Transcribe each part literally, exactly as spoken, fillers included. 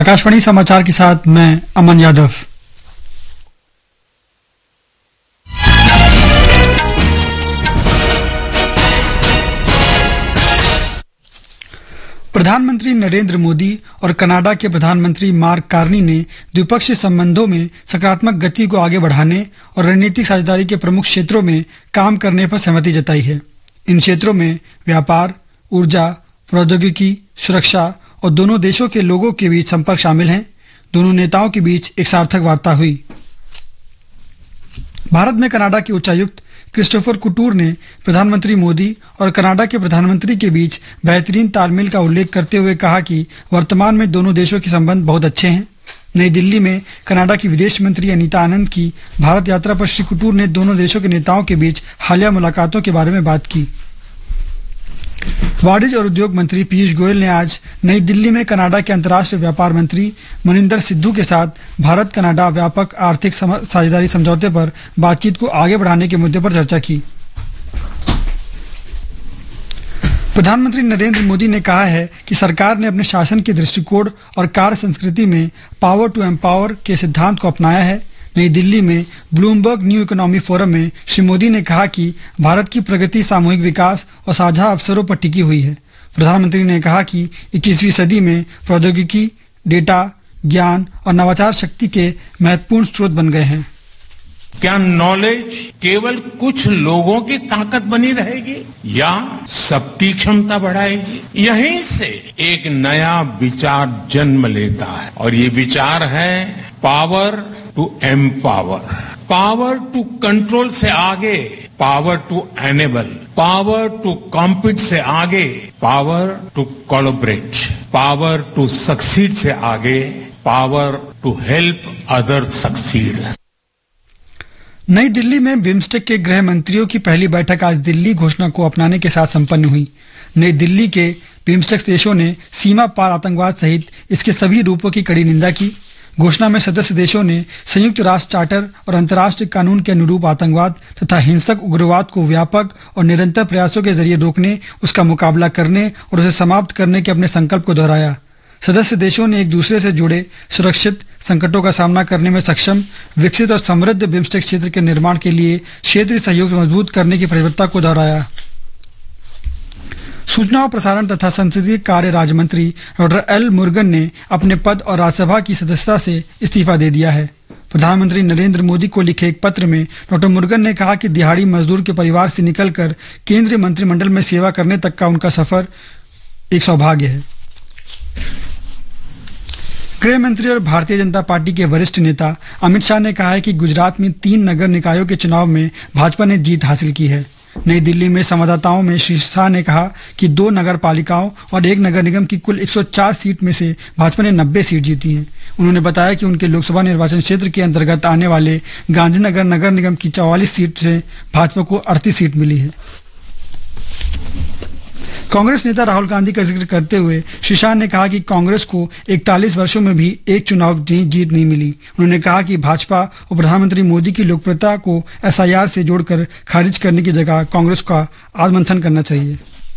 आकाशवाणी समाचार के साथ मैं अमन यादव। प्रधानमंत्री नरेंद्र मोदी और कनाडा के प्रधानमंत्री मार्क कार्नी ने द्विपक्षीय संबंधों में सकारात्मक गति को आगे बढ़ाने और रणनीतिक साझेदारी के प्रमुख क्षेत्रों में काम करने पर सहमति जताई है। इन क्षेत्रों में व्यापार, ऊर्जा, प्रौद्योगिकी, सुरक्षा और दोनों देशों के लोगों के बीच संपर्क शामिल हैं। दोनों नेताओं के बीच एक सार्थक वार्ता हुई। भारत में कनाडा के उच्चायुक्त क्रिस्टोफर कुटूर ने प्रधानमंत्री मोदी और कनाडा के प्रधानमंत्री के बीच बेहतरीन तालमेल का उल्लेख करते हुए कहा कि वर्तमान में दोनों देशों के संबंध बहुत अच्छे हैं। नई दिल्ली में कनाडा की विदेश मंत्री अनीता आनंद की भारत यात्रा पर श्री कुटूर ने दोनों देशों के नेताओं के बीच हालिया मुलाकातों के बारे में बात की। वाणिज्य और उद्योग मंत्री पीयूष गोयल ने आज नई दिल्ली में कनाडा के अंतर्राष्ट्रीय व्यापार मंत्री मनिंदर सिद्धू के साथ भारत कनाडा व्यापक आर्थिक साझेदारी समझौते पर बातचीत को आगे बढ़ाने के मुद्दे पर चर्चा की। प्रधानमंत्री नरेंद्र मोदी ने कहा है कि सरकार ने अपने शासन के दृष्टिकोण और कार्य संस्कृति में पावर टू एम्पावर के सिद्धांत को अपनाया है। नई दिल्ली में ब्लूमबर्ग न्यू इकोनॉमी फोरम में श्री मोदी ने कहा कि भारत की प्रगति सामूहिक विकास और साझा अवसरों पर टिकी हुई है। प्रधानमंत्री ने कहा कि इक्कीसवीं सदी में प्रौद्योगिकी, डेटा, ज्ञान और नवाचार शक्ति के महत्वपूर्ण स्रोत बन गए हैं। क्या नॉलेज केवल कुछ लोगों की ताकत बनी रहेगी या सबकी क्षमता बढ़ाएगी? यहीं से एक नया विचार जन्म लेता है और ये विचार है power to empower. Power to control से आगे power to enable, power to compete से आगे power to collaborate, power to succeed से आगे power to help other succeed. नई दिल्ली में बिम्स्टेक के गृह मंत्रियों की पहली बैठक आज दिल्ली घोषणा को अपनाने के साथ संपन्न हुई। नई दिल्ली के बिम्स्टेक देशों ने सीमा पार आतंकवाद सहित इसके सभी रूपों की कड़ी निंदा की। घोषणा में सदस्य देशों ने संयुक्त राष्ट्र चार्टर और अंतर्राष्ट्रीय कानून के अनुरूप आतंकवाद तथा हिंसक उग्रवाद को व्यापक और निरंतर प्रयासों के जरिए रोकने, उसका मुकाबला करने और उसे समाप्त करने के अपने संकल्प को दोहराया। सदस्य देशों ने एक दूसरे से जुड़े सुरक्षित, संकटों का सामना करने में सक्षम, विकसित और समृद्ध बिम्स्टेक क्षेत्र के निर्माण के लिए क्षेत्रीय सहयोग मजबूत करने की प्रतिबद्धता को दोहराया। सूचना और प्रसारण तथा संसदीय कार्य राज्य मंत्री डॉक्टर एल मुरुगन ने अपने पद और राज्यसभा की सदस्यता से इस्तीफा दे दिया है। प्रधानमंत्री नरेंद्र मोदी को लिखे एक पत्र में डॉक्टर मुरुगन ने कहा कि दिहाड़ी मजदूर के परिवार से निकलकर केंद्रीय मंत्रिमंडल में सेवा करने तक का उनका सफर एक सौभाग्य है। गृह मंत्री और भारतीय जनता पार्टी के वरिष्ठ नेता अमित शाह ने कहा है कि गुजरात में तीन नगर निकायों के चुनाव में भाजपा ने जीत हासिल की है। नई दिल्ली में संवाददाताओं में श्री शाह ने कहा कि दो नगर पालिकाओं और एक नगर निगम की कुल एक सौ चार सीट में से भाजपा ने नब्बे सीट जीती हैं। उन्होंने बताया कि उनके लोकसभा निर्वाचन क्षेत्र के अंतर्गत आने वाले गांधीनगर नगर निगम की चौवालीस सीट से भाजपा को अड़तीस सीट मिली है। कांग्रेस नेता राहुल गांधी का जिक्र करते हुए श्री शाह ने कहा कि कांग्रेस को इकतालीस वर्षों में भी एक चुनाव जीत नहीं मिली। उन्होंने कहा कि भाजपा और प्रधानमंत्री मोदी की लोकप्रियता को एस आई आर से जोड़कर खारिज करने की जगह कांग्रेस का आत्ममंथन करना चाहिए।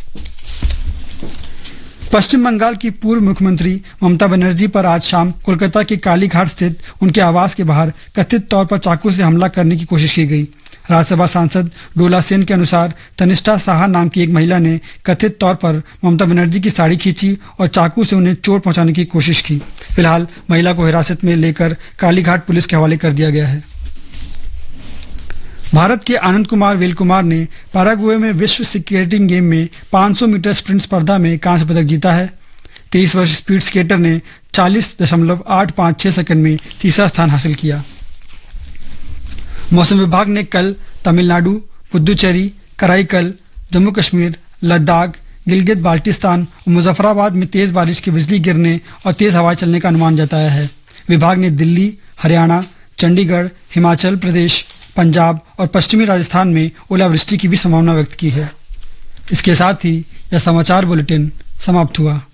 पश्चिम बंगाल की पूर्व मुख्यमंत्री ममता बनर्जी पर आज शाम कोलकाता के कालीघाट स्थित उनके आवास के बाहर कथित तौर पर चाकू से हमला करने की कोशिश की गई। राज्यसभा सांसद डोला सेन के अनुसार तनिष्ठा साहा नाम की एक महिला ने कथित तौर पर ममता बनर्जी की साड़ी खींची और चाकू से उन्हें चोट पहुंचाने की कोशिश की। फिलहाल महिला को हिरासत में लेकर कालीघाट पुलिस के हवाले कर दिया गया है। भारत के आनंद कुमार वेल कुमार ने पैराग्वे में विश्व स्केटिंग गेम में पाँच सौ मीटर स्प्रिंट स्पर्धा में कांस्य पदक जीता है। तेईस वर्ष स्पीड स्केटर ने चालीस दशमलव आठ पाँच छह सेकंड में तीसरा स्थान हासिल किया। मौसम विभाग ने कल तमिलनाडु, पुदुचेरी, कराईकल, जम्मू कश्मीर, लद्दाख, गिलगित बाल्टिस्तान और मुजफ्फराबाद में तेज बारिश की बिजली गिरने और तेज हवाएं चलने का अनुमान जताया है। विभाग ने दिल्ली, हरियाणा, चंडीगढ़, हिमाचल प्रदेश, पंजाब और पश्चिमी राजस्थान में ओलावृष्टि की भी संभावना व्यक्त की है। इसके साथ ही यह समाचार बुलेटिन समाप्त हुआ।